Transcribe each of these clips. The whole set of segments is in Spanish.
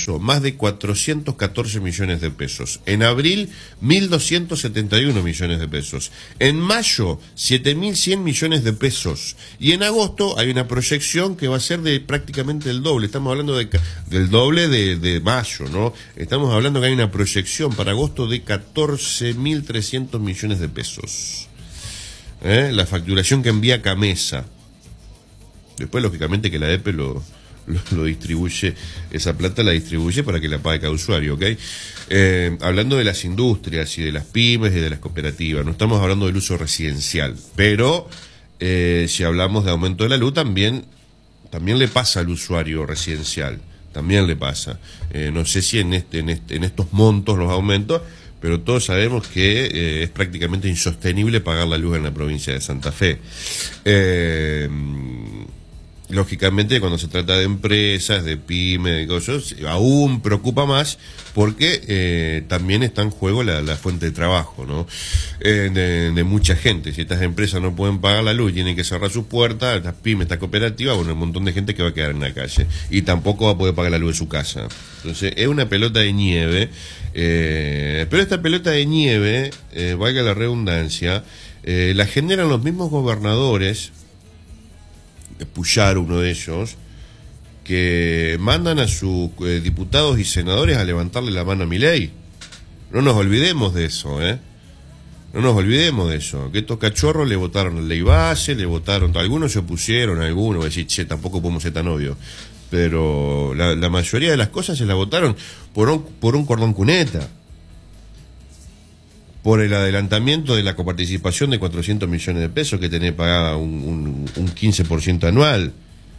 marzo, más de 414 millones de pesos. En abril, 1.271 millones de pesos. En mayo, 7.100 millones de pesos. Y en agosto hay una proyección que va a ser de prácticamente el doble. Estamos hablando del doble de mayo, ¿no? Estamos hablando que hay una proyección para agosto de 14.300 millones de pesos. La facturación que envía Camesa. Después, lógicamente, que la EPE lo distribuye, esa plata la distribuye para que la pague cada usuario, ¿ok? Hablando de las industrias y de las pymes y de las cooperativas, no estamos hablando del uso residencial, pero si hablamos de aumento de la luz, también le pasa al usuario residencial, también le pasa. No sé si en estos montos los aumentos, pero todos sabemos que es prácticamente insostenible pagar la luz en la provincia de Santa Fe. Lógicamente, cuando se trata de empresas, de pymes, de cosas, aún preocupa más porque también está en juego la fuente de trabajo, ¿no? De mucha gente. Si estas empresas no pueden pagar la luz, tienen que cerrar sus puertas, estas pymes, estas cooperativas, bueno, un montón de gente que va a quedar en la calle y tampoco va a poder pagar la luz de su casa. Entonces, es una pelota de nieve, pero esta pelota de nieve, valga la redundancia, la generan los mismos gobernadores. Puyaro, uno de ellos, que mandan a sus diputados y senadores a levantarle la mano a Milei. No nos olvidemos de eso, No nos olvidemos de eso. Que estos cachorros le votaron la ley base, le votaron, algunos se opusieron, algunos, decir, che, tampoco podemos ser tan obvios. Pero la mayoría de las cosas se la votaron por un cordón cuneta. Por el adelantamiento de la coparticipación de 400 millones de pesos que tenés pagada un 15% anual.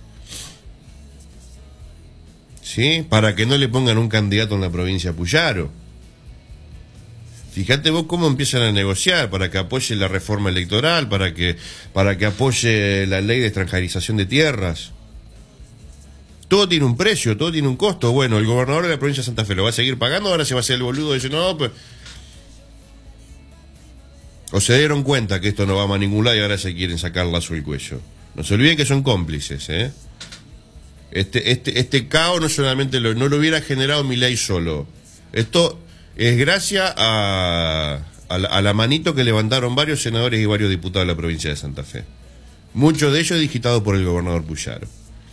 ¿Sí? Para que no le pongan un candidato en la provincia de Puyaro. Fíjate vos cómo empiezan a negociar para que apoye la reforma electoral, para que apoye la ley de extranjerización de tierras. Todo tiene un precio, todo tiene un costo. Bueno, el gobernador de la provincia de Santa Fe lo va a seguir pagando, ahora se va a hacer el boludo y dice, no, pues... O se dieron cuenta que esto no va a ningún lado y ahora se quieren sacar lazo del cuello. No se olviden que son cómplices, Este caos no solamente no lo hubiera generado Milei solo. Esto es gracias a la manito que levantaron varios senadores y varios diputados de la provincia de Santa Fe. Muchos de ellos digitados por el gobernador Puyaro.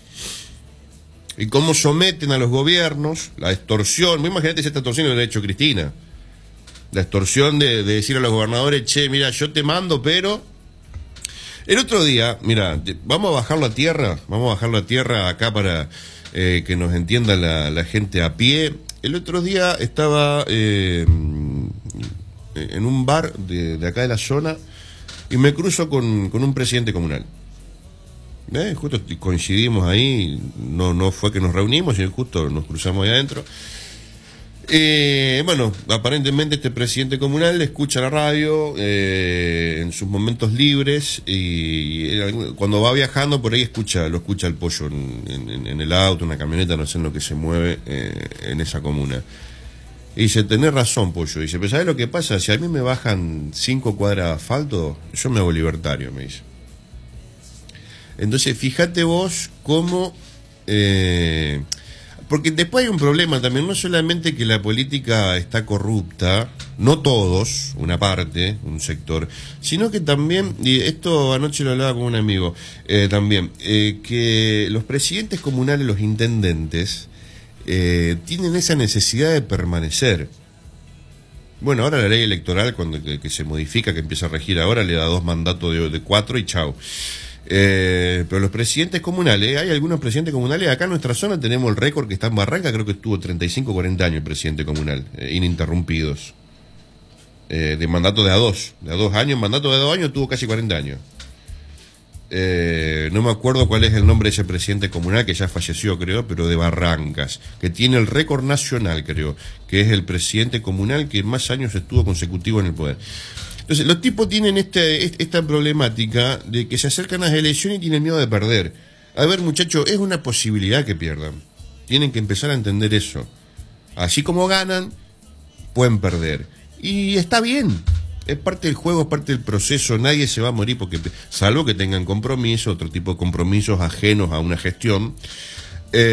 Y cómo someten a los gobiernos, la extorsión. Imagínate si esta extorsión lo hubiera hecho Cristina. La extorsión de decir a los gobernadores, che, mira, yo te mando, pero... El otro día, mira, vamos a bajarlo a tierra acá para que nos entienda la gente a pie. El otro día estaba en un bar de acá de la zona y me cruzo con un presidente comunal. Justo coincidimos ahí, no fue que nos reunimos, sino justo nos cruzamos ahí adentro. Bueno, aparentemente este presidente comunal escucha la radio en sus momentos libres y cuando va viajando por ahí lo escucha el pollo en el auto, en la camioneta, no sé en lo que se mueve en esa comuna. Y dice, tenés razón, pollo. Dice, pero ¿sabés lo que pasa? Si a mí me bajan 5 cuadras de asfalto, yo me hago libertario, me dice. Entonces, fíjate vos cómo... Porque después hay un problema también, no solamente que la política está corrupta, no todos, una parte, un sector, sino que también, y esto anoche lo hablaba con un amigo, también, que los presidentes comunales, los intendentes, tienen esa necesidad de permanecer. Bueno, ahora la ley electoral, que se modifica, que empieza a regir ahora, le da 2 mandatos de 4 y chau. Pero los presidentes comunales, hay algunos presidentes comunales, acá en nuestra zona tenemos el récord que está en Barranca, creo que estuvo 35 o 40 años el presidente comunal, ininterrumpidos, de mandato de a 2 años, mandato de 2 años tuvo casi 40 años. No me acuerdo cuál es el nombre de ese presidente comunal que ya falleció, creo, pero de Barrancas, que tiene el récord nacional, creo, que es el presidente comunal que más años estuvo consecutivo en el poder. Entonces, los tipos tienen esta problemática de que se acercan a las elecciones y tienen miedo de perder. A ver, muchachos, es una posibilidad que pierdan. Tienen que empezar a entender eso. Así como ganan, pueden perder. Y está bien. Es parte del juego, es parte del proceso. Nadie se va a morir porque, salvo que tengan compromiso, otro tipo de compromisos ajenos a una gestión.